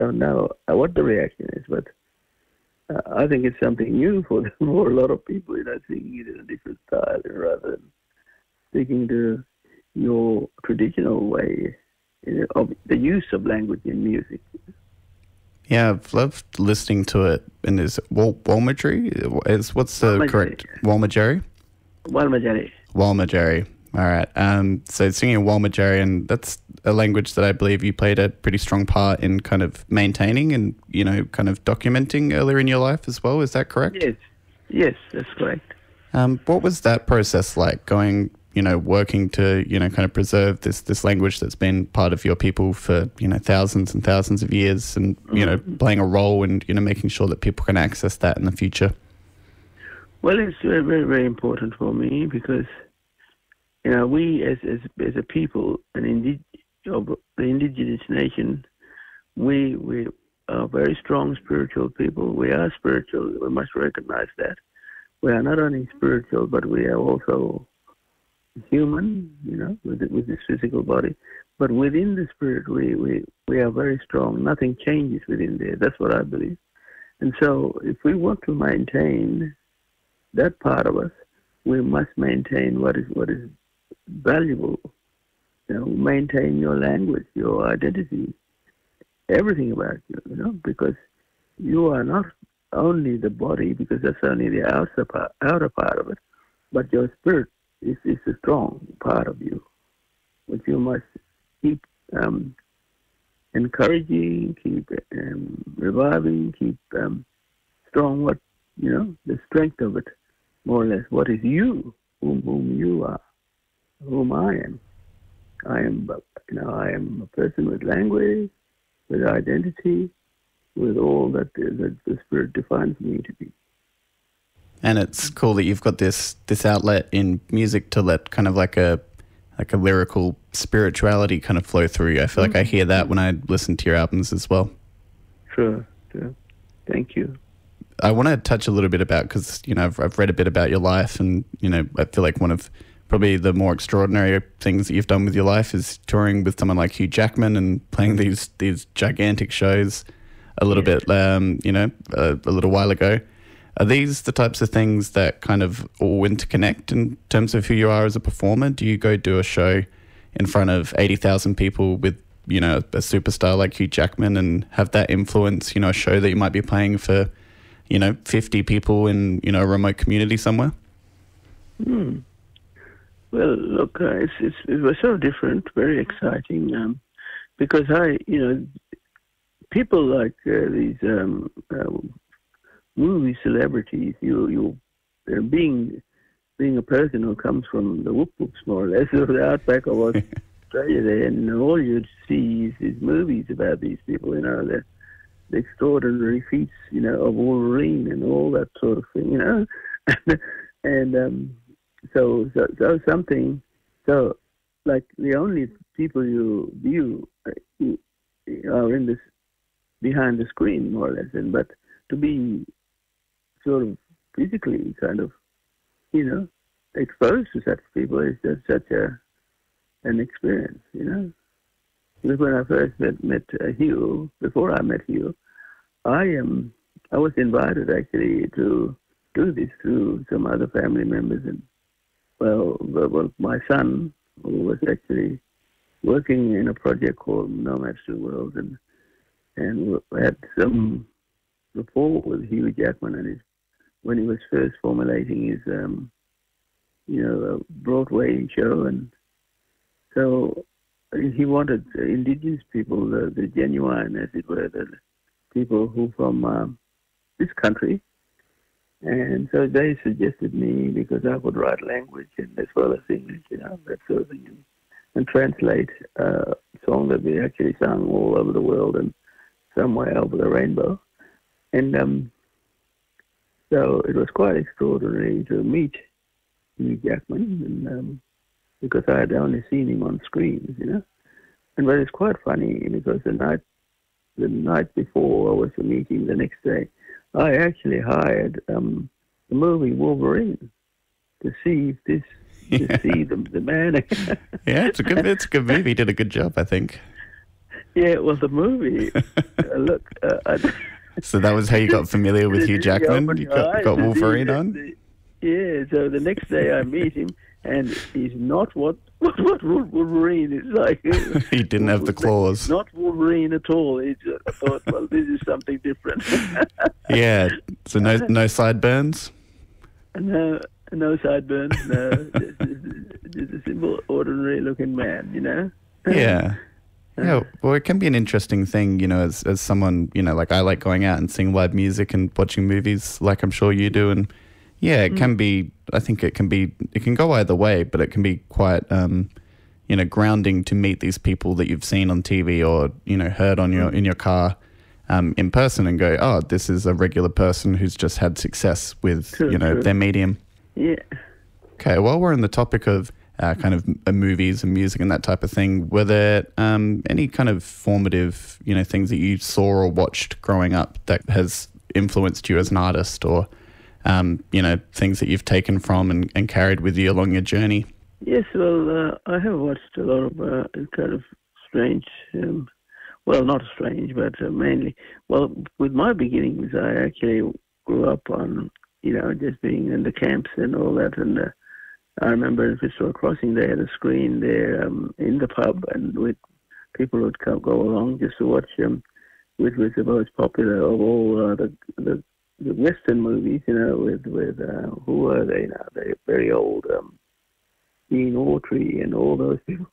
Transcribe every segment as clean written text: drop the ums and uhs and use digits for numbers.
don't know what the reaction is, but I think it's something new for for a lot of people. Singing it in a different style rather than sticking to your traditional way of the use of language in music. Yeah, I've loved listening to it. And is Walmajeri? What's the correct Walmajeri? Walmajeri. Walmajeri. All right. So singing Walmajeri, and that's a language that I believe you played a pretty strong part in kind of maintaining and, kind of documenting earlier in your life as well. Is that correct? Yes, that's correct. What was that process like, going, working to, kind of preserve this language that's been part of your people for, thousands and thousands of years and, playing a role in, making sure that people can access that in the future? Well, it's very, very, very important for me because, we as a people, of the indigenous nation, we are very strong spiritual people. We are spiritual. We must recognize that. We are not only spiritual, but we are also human, with this physical body. But within the spirit, we are very strong. Nothing changes within there. That's what I believe. And so if we want to maintain that part of us, we must maintain what is valuable. Maintain your language, your identity, everything about you, because you are not only the body, because that's only the outer part of it, but your spirit is a strong part of you, which you must keep encouraging, keep reviving, keep strong. The strength of it, more or less. What is you? Whom you are? Whom I am? I am a person with language, with identity, with all that the Spirit defines me to be. And it's cool that you've got this outlet in music to let kind of like a lyrical spirituality kind of flow through you. I feel like I hear that when I listen to your albums as well. Sure. Thank you. I want to touch a little bit about, because, I've read a bit about your life, and, I feel like one of probably the more extraordinary things that you've done with your life is touring with someone like Hugh Jackman and playing these gigantic shows a little bit, a little while ago. Are these the types of things that kind of all interconnect in terms of who you are as a performer? Do you go do a show in front of 80,000 people with, a superstar like Hugh Jackman and have that influence, a show that you might be playing for, 50 people in, a remote community somewhere? Well, look, it was so different, very exciting, because people like these movie celebrities, being a person who comes from the whoop whoops, more or less, of the outback of Australia there, and all you'd see is these movies about these people, the extraordinary feats, of Wolverine and all that sort of thing, and so something, so like the only people you view are in this behind the screen, more or less, but to be sort of physically kind of, exposed to such people is just such an experience, Because when I first met Hugh, before I met Hugh, I was invited actually to do this through some other family members, and well, my son, who was actually working in a project called Nomads to Worlds, and had some rapport with Hugh Jackman and when he was first formulating his, Broadway show, and so he wanted indigenous people, the genuine, as it were, the people who from this country. And so they suggested me, because I could write language and as well as English, that sort of thing, and translate a song that we actually sung all over the world and somewhere over the rainbow. And so it was quite extraordinary to meet Hugh Jackman, and because I had only seen him on screens, But it's quite funny because the night before I was to meet him the next day, I actually hired the movie Wolverine to see the man. Yeah, it's a good movie. He did a good job, I think. Yeah, well, the movie. Look, So that was how you got familiar with Hugh Jackman? You got Wolverine on? Yeah, so the next day I meet him, and he's not what Wolverine is like. He didn't have the claws. Not Wolverine at all. I thought, well, this is something different. Yeah, so no sideburns? No sideburns, no. Just a simple, ordinary-looking man, you know? Yeah. Yeah, well, it can be an interesting thing, you know, as someone, you know, like I like going out and seeing live music and watching movies like I'm sure you do. And yeah, it can be, I think it can go either way, but it can be quite, you know, grounding to meet these people that you've seen on TV or, you know, heard on in your car in person and go, oh, this is a regular person who's just had success with, their medium. Yeah. Okay, while we're on the topic of kind of movies and music and that type of thing, were there any kind of formative, you know, things that you saw or watched growing up that has influenced you as an artist, or you know, things that you've taken from and carried with you along your journey? Yes, well, I have watched a lot of kind of strange, well, not strange, but mainly, well, with my beginnings, I actually grew up on, you know, just being in the camps and all that, and I remember in Fitzroy Crossing, they had a screen there in the pub, and people would go along just to watch which was the most popular of all the Western movies, you know, with who are they now? They're very old, Dean Autry and all those people.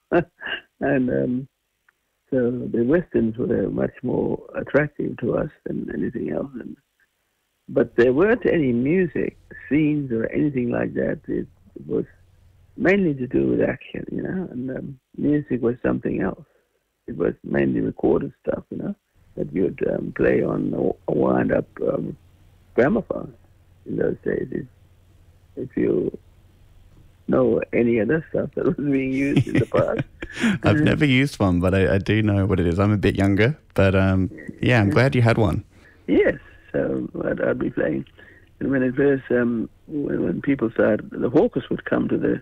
And so the Westerns were much more attractive to us than anything else. But there weren't any music scenes or anything like that. It was mainly to do with action, you know, and music was something else. It was mainly recorded stuff, you know, that you'd play on a wind-up gramophone in those days. If you know any other stuff that was being used in the past. I've never used one, but I do know what it is. I'm a bit younger, but yeah, I'm glad you had one. Yes, so I'd be playing. And when it first, when people started, the hawkers would come to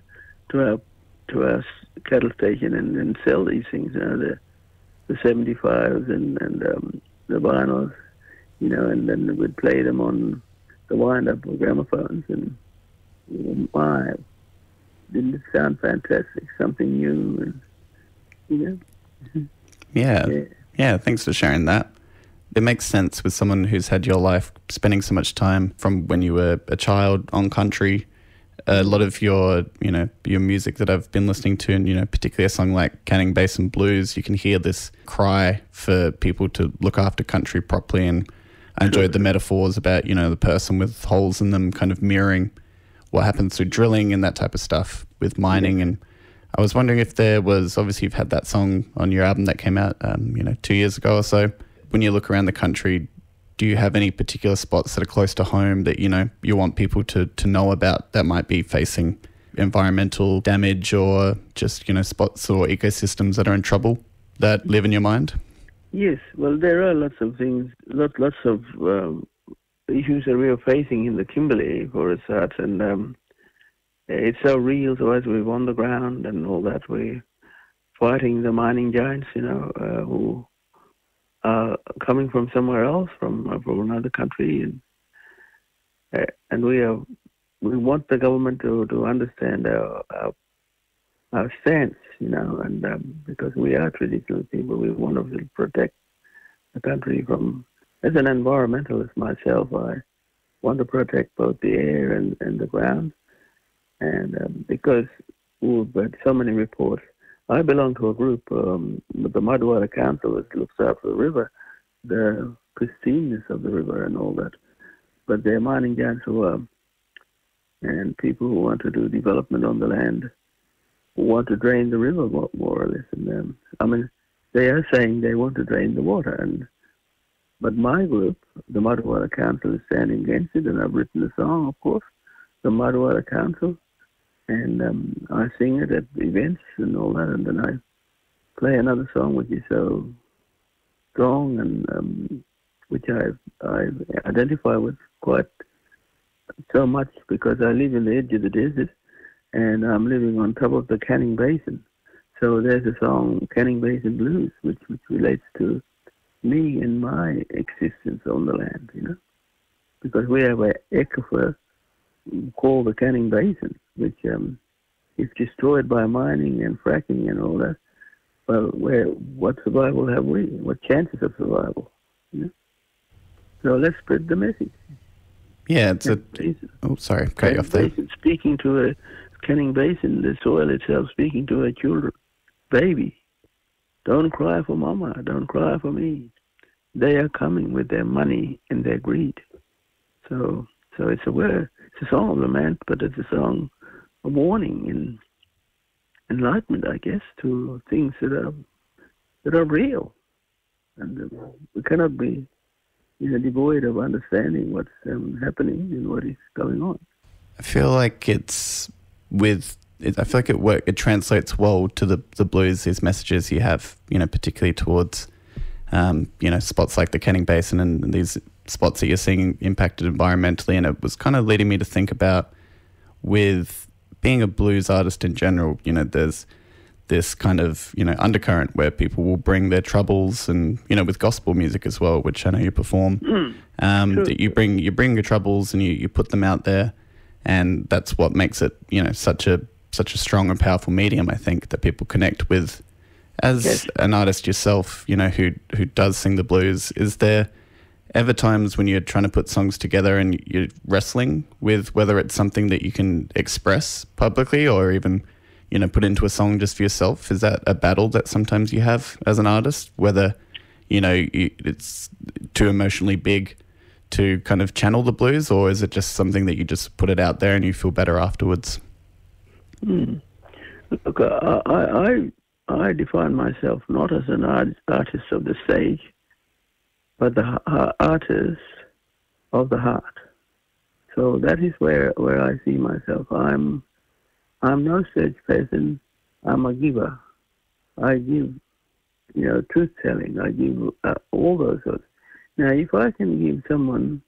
our cattle station and sell these things, you know, the 75s and the vinyls, you know, and then we'd play them on the wind-up gramophones, and my, didn't it sound fantastic? Something new, and you know. Yeah. Thanks for sharing that. It makes sense with someone who's had your life spending so much time from when you were a child on country. A lot of your music that I've been listening to, and, you know, particularly a song like Canning Basin Blues, you can hear this cry for people to look after country properly. And I enjoyed the metaphors about, you know, the person with holes in them kind of mirroring what happens through drilling and that type of stuff with mining. And I was wondering if there was, obviously you've had that song on your album that came out, 2 years ago or so. When you look around the country, do you have any particular spots that are close to home that, you know, you want people to know about that might be facing environmental damage, or just, you know, spots or ecosystems that are in trouble that live in your mind? Yes, well, there are lots of things, lots of issues that we are facing in the Kimberley for a start, and it's so real to us. We're on the ground and all that. We're fighting the mining giants, you know, who coming from somewhere else, from another country, and we want the government to understand our stance, you know, and because we are traditional people, we want to protect the country from. As an environmentalist myself, I want to protect both the air and the ground, and because we've had so many reports. I belong to a group, the Mudwater Council, that looks after the river, the pristineness of the river and all that. But they're mining giants and people who want to do development on the land, who want to drain the river more or less. And I mean, they are saying they want to drain the water, but my group, the Mudwater Council, is standing against it, and I've written a song, of course, the Mudwater Council. And I sing it at events and all that, and then I play another song which is so strong and which I identify with quite so much, because I live in the edge of the desert and I'm living on top of the Canning Basin. So there's a song, Canning Basin Blues, which relates to me and my existence on the land, because we have an aquifer called the Canning Basin, which is destroyed by mining and fracking and all that. Well, what survival have we? What chances of survival? So let's spread the message. Yeah, sorry, cut you off there. Speaking to a Canning Basin, the soil itself speaking to a children, baby, don't cry for mama, don't cry for me. They are coming with their money and their greed. So it's a song of lament, but it's a song of warning and enlightenment, I guess, to things that are real, and we cannot be devoid of understanding what's happening and what is going on. I feel like it translates well to the blues, these messages you have, particularly towards, spots like the Canning Basin and these spots that you're seeing impacted environmentally. And it was kind of leading me to think about, with being a blues artist in general, there's this kind of, undercurrent where people will bring their troubles, and, with gospel music as well, which I know you perform, sure. That you bring your troubles and you put them out there. And that's what makes it, such a strong and powerful medium, I think, that people connect with. As an artist yourself, who does sing the blues, is there ever times when you're trying to put songs together and you're wrestling with whether it's something that you can express publicly or even, put into a song just for yourself? Is that a battle that sometimes you have as an artist, whether, it's too emotionally big to kind of channel the blues, or is it just something that you just put it out there and you feel better afterwards? Look, I define myself not as an artist of the stage, but the artist of the heart. So that is where I see myself. I'm no stage person. I'm a giver. I give, truth telling. I give all those sorts. Now, if I can give someone,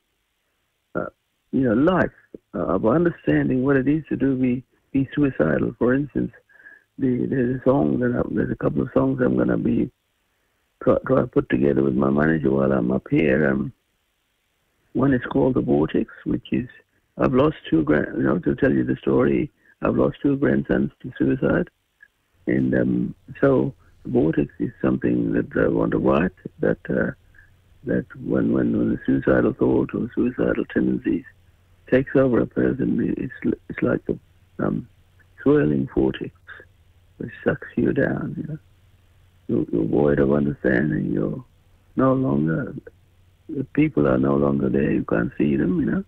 life of understanding what it is to be suicidal, for instance, there's a couple of songs I'm going to be try to put together with my manager while I'm up here. One is called The Vortex, which is, I've lost to tell you the story, I've lost 2 grandsons to suicide. And so The Vortex is something that I want to write, that when the suicidal thought or suicidal tendencies takes over a person, it's like a swirling vortex which sucks you down. You're void of understanding. You're no longer, the people are no longer there. You can't see them.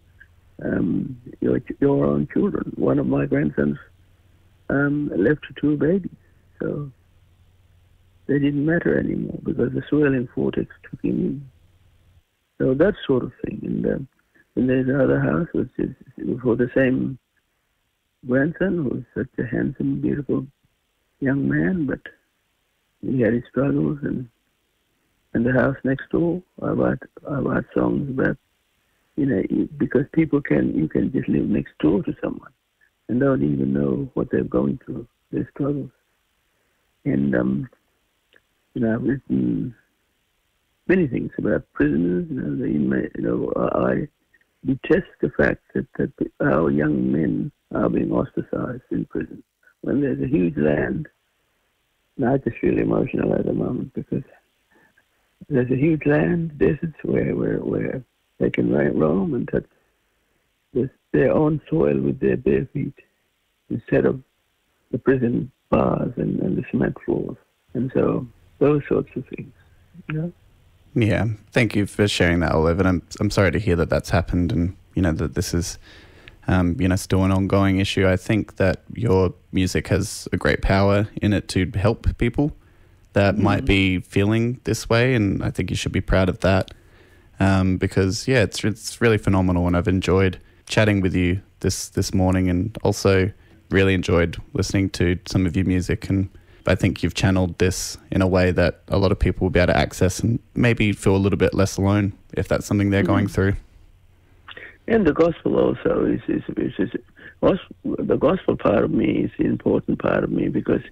Your own children. One of my grandsons left 2 babies, so they didn't matter anymore because the swirling vortex took him in. So that sort of thing. And there's another house which is for the same grandson, who's such a handsome, beautiful young man, but he had his struggles. And the house next door, I write songs about, because you can just live next door to someone and don't even know what they're going through, their struggles. And I've written many things about prisoners, the inmate. I detest the fact that our young men are being ostracized in prison when there's a huge land. And I just feel emotional at the moment because there's a huge land, deserts where they can roam and touch their own soil with their bare feet instead of the prison bars and the cement floors. And so those sorts of things. Yeah, thank you for sharing that, Olive. And I'm sorry to hear that that's happened, and that this is still an ongoing issue. I think that your music has a great power in it to help people that might be feeling this way, and I think you should be proud of that. Because it's really phenomenal, and I've enjoyed chatting with you this morning, and also really enjoyed listening to some of your music. And I think you've channeled this in a way that a lot of people will be able to access and maybe feel a little bit less alone if that's something they're going through. And the gospel also is the gospel part of me is the important part of me, because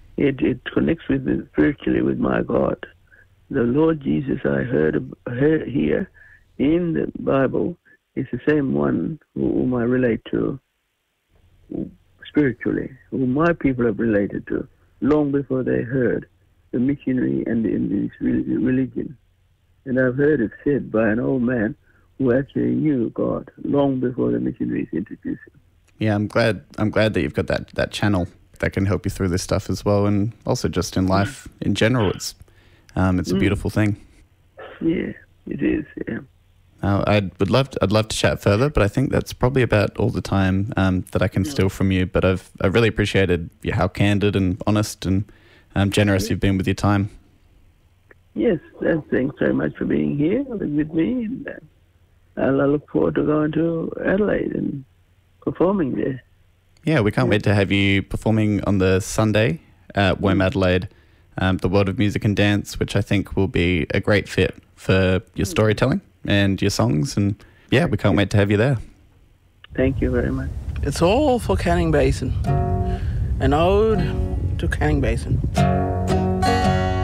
It connects with me spiritually with my God. The Lord Jesus I heard here in the Bible is the same one whom I relate to spiritually, whom my people have related to long before they heard the missionary and this religion. And I've heard it said by an old man who actually knew God long before the missionaries introduced him. Yeah, I'm glad that you've got that channel that can help you through this stuff as well, and also just in life in general. It's a beautiful thing. Yeah, it is. Yeah. I'd love to chat further, but I think that's probably about all the time that I can steal from you. But I've really appreciated how candid and honest and generous you've been with your time. Yes, thanks very much for being here with me, and I look forward to going to Adelaide and performing there. Yeah, we can't wait to have you performing on the Sunday at WOMB Adelaide, the World of Music and Dance, which I think will be a great fit for your storytelling and your songs. And yeah, we can't wait to have you there. Thank you very much. It's all for Canning Basin. An ode to Canning Basin.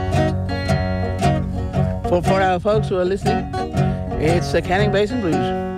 For our folks who are listening, it's the Canning Basin Blues.